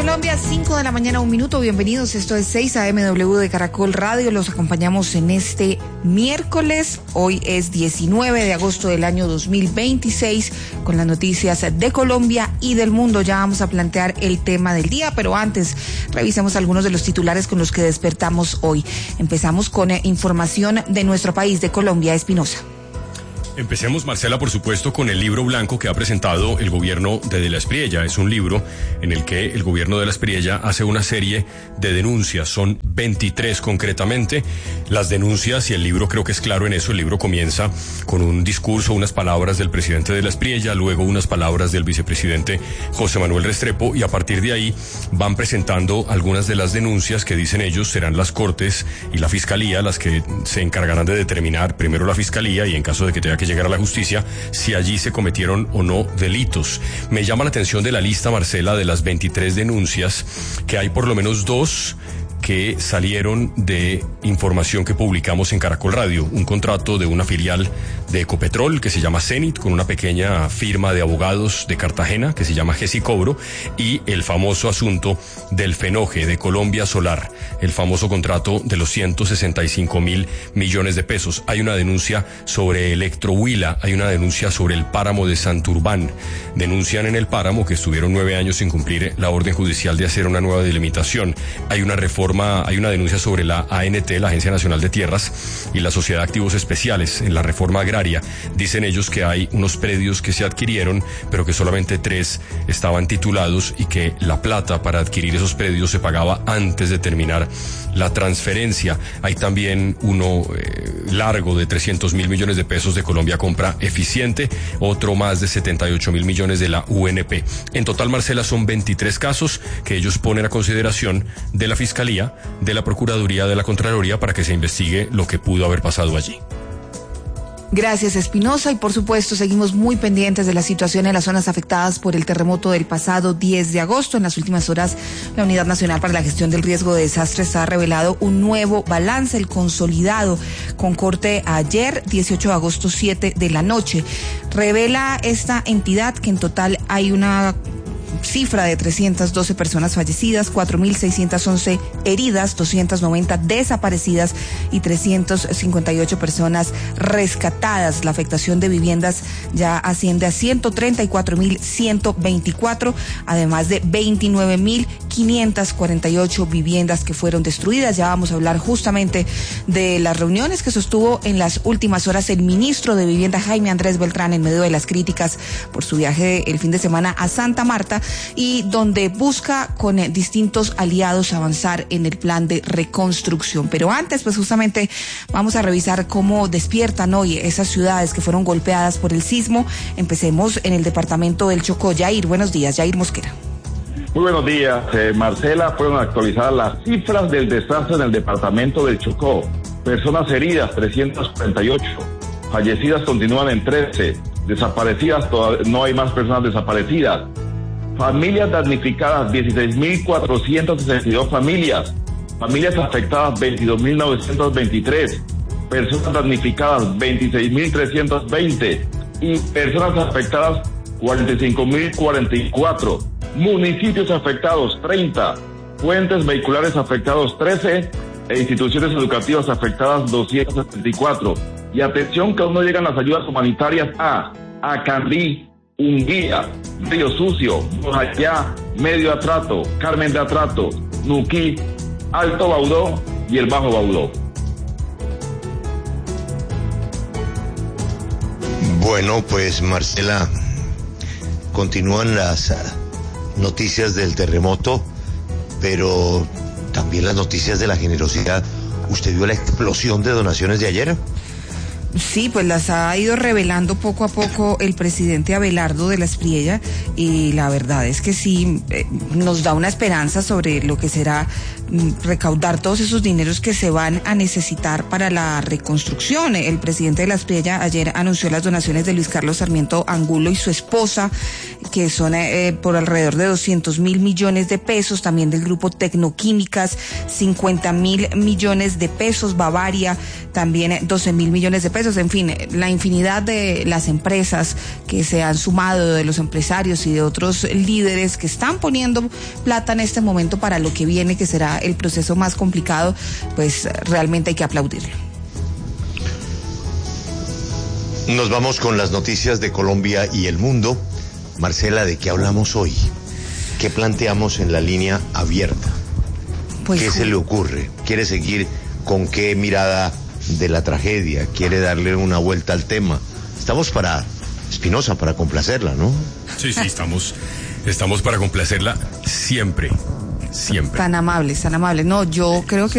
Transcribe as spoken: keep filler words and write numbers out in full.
Colombia, cinco de la mañana, un minuto. Bienvenidos, esto es seis A M W de Caracol Radio. Los acompañamos en este miércoles. Hoy es diecinueve de agosto del año dos mil veintiséis, con las noticias de Colombia y del mundo. Ya vamos a plantear el tema del día, pero antes revisemos algunos de los titulares con los que despertamos hoy. Empezamos con eh, información de nuestro país, de Colombia. Espinosa. Empecemos, Marcela, por supuesto, con el libro blanco que ha presentado el gobierno de De la Espriella. Es un libro en el que el gobierno de La Espriella hace una serie de denuncias. Son veintitrés concretamente las denuncias, y el libro creo que es claro en eso. El libro comienza con un discurso, unas palabras del presidente de La Espriella, luego unas palabras del vicepresidente José Manuel Restrepo, y a partir de ahí van presentando algunas de las denuncias que, dicen ellos, serán las Cortes y la Fiscalía las que se encargarán de determinar, primero la Fiscalía, y en caso de que tenga que llegar a la justicia, si allí se cometieron o no delitos. Me llama la atención de la lista, Marcela, de las veintitrés denuncias, que hay por lo menos dos que salieron de información que publicamos en Caracol Radio. Un contrato de una filial de Ecopetrol que se llama Cenit, con una pequeña firma de abogados de Cartagena que se llama Gesicobro, y el famoso asunto del Fenoje de Colombia Solar, el famoso contrato de los ciento sesenta y cinco mil millones de pesos. Hay una denuncia sobre Electrohuila, hay una denuncia sobre el páramo de Santurbán. Denuncian en el páramo que estuvieron nueve años sin cumplir la orden judicial de hacer una nueva delimitación. Hay una reforma Hay una denuncia sobre la A N T, la Agencia Nacional de Tierras, y la Sociedad de Activos Especiales en la reforma agraria. Dicen ellos que hay unos predios que se adquirieron, pero que solamente tres estaban titulados, y que la plata para adquirir esos predios se pagaba antes de terminar la transferencia. Hay también uno eh, largo de trescientos mil millones de pesos de Colombia Compra Eficiente, otro más de setenta y ocho mil millones de la U N P. En total, Marcela, son veintitrés casos que ellos ponen a consideración de la Fiscalía, de la Procuraduría, de la Contraloría, para que se investigue lo que pudo haber pasado allí. Gracias, Espinosa, y por supuesto seguimos muy pendientes de la situación en las zonas afectadas por el terremoto del pasado diez de agosto. En las últimas horas, la Unidad Nacional para la Gestión del Riesgo de Desastres ha revelado un nuevo balance, el consolidado, con corte ayer, dieciocho de agosto, siete de la noche. Revela esta entidad que en total hay una cifra de trescientas doce personas fallecidas, cuatro mil seiscientas once heridas, doscientas noventa desaparecidas y trescientas cincuenta y ocho personas rescatadas. La afectación de viviendas ya asciende a ciento treinta y cuatro mil ciento veinticuatro, además de veintinueve mil quinientas cuarenta y ocho viviendas que fueron destruidas. Ya vamos a hablar justamente de las reuniones que sostuvo en las últimas horas el ministro de Vivienda, Jaime Andrés Beltrán, en medio de las críticas por su viaje el fin de semana a Santa Marta, y donde busca con eh, distintos aliados avanzar en el plan de reconstrucción. Pero antes, pues justamente vamos a revisar cómo despiertan hoy esas ciudades que fueron golpeadas por el sismo. Empecemos en el departamento del Chocó. Yair, buenos días. Yair Mosquera. Muy buenos días, eh, Marcela. Fueron actualizadas las cifras del desastre en el departamento del Chocó. Personas heridas, trescientas cuarenta y ocho. Fallecidas continúan en trece. Desaparecidas, todavía no hay más personas desaparecidas. Familias damnificadas, dieciséis mil cuatrocientas sesenta y dos familias. Familias afectadas, veintidós mil novecientos veintitrés. Personas damnificadas, veintiséis mil trescientos veinte. Y personas afectadas, cuarenta y cinco mil cuarenta y cuatro. Municipios afectados, treinta. Puentes vehiculares afectados, trece. E instituciones educativas afectadas, doscientos setenta y cuatro. Y atención, que aún no llegan las ayudas humanitarias a Acandí, Unguía, Río Sucio, Bojayá, Medio Atrato, Carmen de Atrato, Nuquí, Alto Baudó y el Bajo Baudó. Bueno, pues Marcela, continúan las noticias del terremoto, pero también las noticias de la generosidad. ¿Usted vio la explosión de donaciones de ayer? Sí, pues las ha ido revelando poco a poco el presidente Abelardo de la Espriella, y la verdad es que sí eh, nos da una esperanza sobre lo que será mm, recaudar todos esos dineros que se van a necesitar para la reconstrucción. El presidente de la Espriella ayer anunció las donaciones de Luis Carlos Sarmiento Angulo y su esposa, que son eh, por alrededor de doscientos mil millones de pesos, también del grupo Tecnoquímicas, cincuenta mil millones de pesos, Bavaria, también doce mil millones de pesos. pesos, en fin, la infinidad de las empresas que se han sumado, de los empresarios y de otros líderes que están poniendo plata en este momento para lo que viene, que será el proceso más complicado, pues realmente hay que aplaudirlo. Nos vamos con las noticias de Colombia y el mundo. Marcela, ¿de qué hablamos hoy? ¿Qué planteamos en la línea abierta? Pues, ¿qué se le ocurre? ¿Quiere seguir con qué mirada de la tragedia? ¿Quiere darle una vuelta al tema? Estamos para Espinosa, para complacerla, ¿no? Sí, sí, estamos, estamos para complacerla siempre, siempre. Tan amables, tan amables. No, yo creo que